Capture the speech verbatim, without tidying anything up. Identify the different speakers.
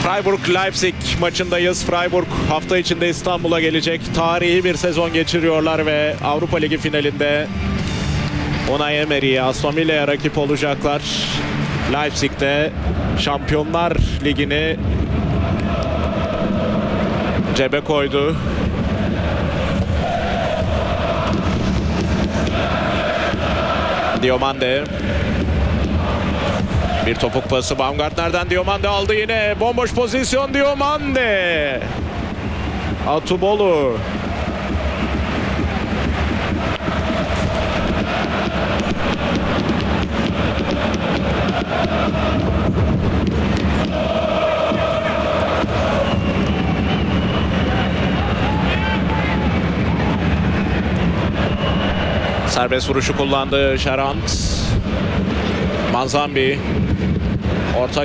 Speaker 1: Freiburg-Leipzig maçındayız. Freiburg hafta içinde İstanbul'a gelecek. Tarihi bir sezon geçiriyorlar ve Avrupa Ligi finalinde Unai Emery'ye, Aston Villa'ya rakip olacaklar. Leipzig'te Şampiyonlar Ligi'ni cebe koydu. Diomande. Bir topuk pası Baumgartner'den, Diomande aldı yine. Bomboş pozisyon Diomande. Atubolu. Serbest vuruşu kullandı Şerant. Manzambi. Orta